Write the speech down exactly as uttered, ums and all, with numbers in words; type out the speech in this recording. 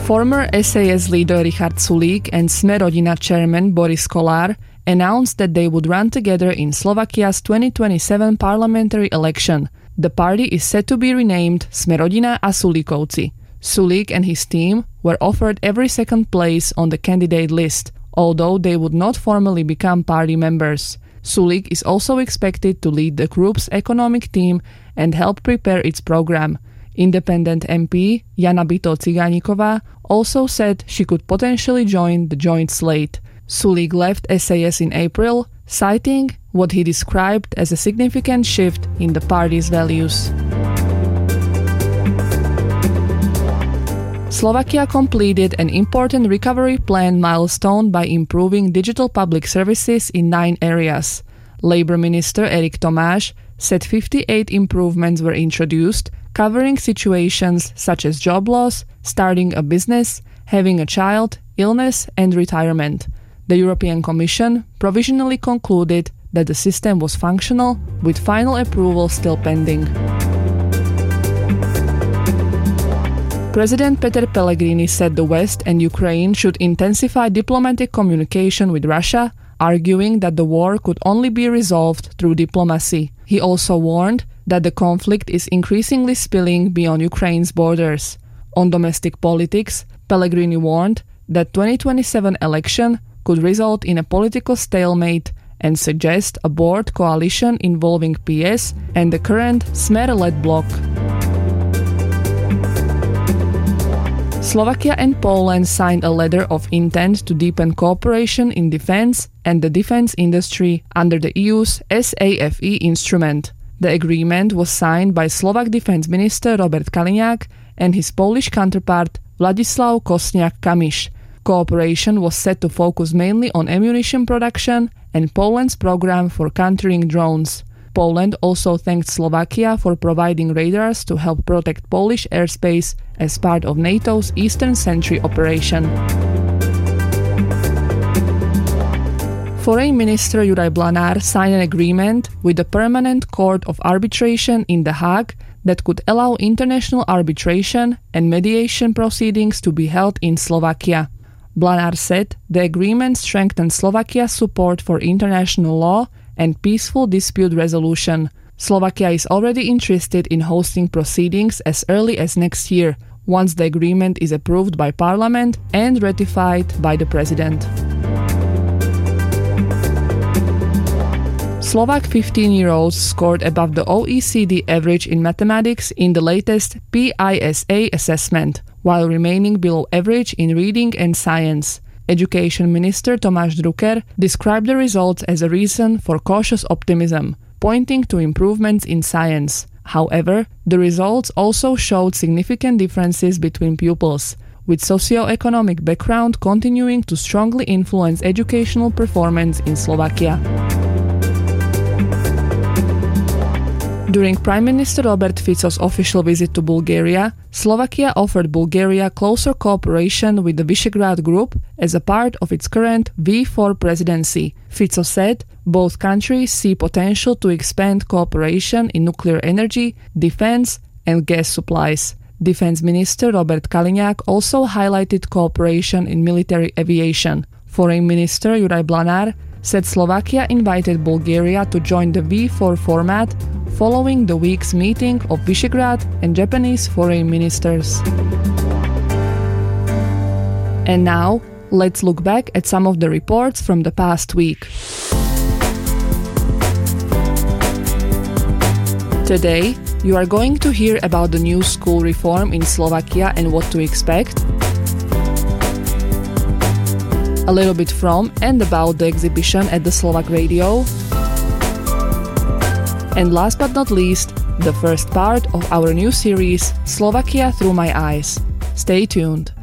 Former S A S leader Richard Sulík and Smer-Rodina chairman Boris Kollár announced that they would run together in Slovakia's twenty twenty-seven parliamentary election. The party is set to be renamed Smer-Rodina a Sulíkovci. Sulík and his team were offered every second place on the candidate list, although they would not formally become party members. Sulík is also expected to lead the group's economic team and help prepare its program. Independent M P Jana Byto-Cigániková also said she could potentially join the joint slate. Sulík left S A S in April, citing what he described as a significant shift in the party's values. Slovakia completed an important recovery plan milestone by improving digital public services in nine areas. Labour Minister Erik Tomáš said fifty-eight improvements were introduced, covering situations such as job loss, starting a business, having a child, illness, and retirement. The European Commission provisionally concluded that the system was functional, with final approval still pending. President Peter Pellegrini said the West and Ukraine should intensify diplomatic communication with Russia, arguing that the war could only be resolved through diplomacy. He also warned that the conflict is increasingly spilling beyond Ukraine's borders. On domestic politics, Pellegrini warned that twenty twenty-seven election could result in a political stalemate and suggest a broad coalition involving P S and the current Smer-led bloc. Slovakia and Poland signed a letter of intent to deepen cooperation in defense and the defense industry under the E U's S A F E instrument. The agreement was signed by Slovak Defense Minister Robert Kaliňák and his Polish counterpart Vladislav Kosniak-Kamyš. Cooperation was set to focus mainly on ammunition production and Poland's program for countering drones. Poland also thanked Slovakia for providing radars to help protect Polish airspace as part of NATO's Eastern Sentry operation. Foreign Minister Juraj Blanár signed an agreement with the Permanent Court of Arbitration in The Hague that could allow international arbitration and mediation proceedings to be held in Slovakia. Blanár said the agreement strengthens Slovakia's support for international law and peaceful dispute resolution. Slovakia is already interested in hosting proceedings as early as next year, once the agreement is approved by Parliament and ratified by the President. Slovak fifteen-year-olds scored above the O E C D average in mathematics in the latest P I S A assessment, while remaining below average in reading and science. Education Minister Tomáš Drucker described the results as a reason for cautious optimism, pointing to improvements in science. However, the results also showed significant differences between pupils, with socio-economic background continuing to strongly influence educational performance in Slovakia. During Prime Minister Robert Fico's official visit to Bulgaria, Slovakia offered Bulgaria closer cooperation with the Visegrad Group as a part of its current V four presidency. Fico said both countries see potential to expand cooperation in nuclear energy, defense, and gas supplies. Defense Minister Robert Kaliňák also highlighted cooperation in military aviation. Foreign Minister Juraj Blanár said Slovakia invited Bulgaria to join the V four format following the week's meeting of Visegrad and Japanese foreign ministers. And now, let's look back at some of the reports from the past week. Today, you are going to hear about the new school reform in Slovakia and what to expect, a little bit from and about the exhibition at the Slovak Radio, and last but not least, the first part of our new series, Slovakia Through My Eyes. Stay tuned.